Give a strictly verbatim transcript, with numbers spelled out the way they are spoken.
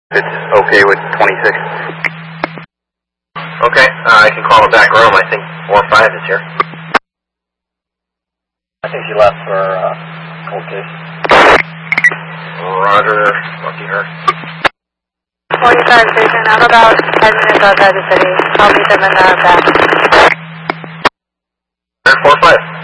It's okay with twenty-six. Okay, uh, I can call the back room. I think four or five is here. I think she left for uh, cold case. Roger, lucky her. forty-five station, I'm about ten minutes outside the city. I'll meet them in the back. four or five.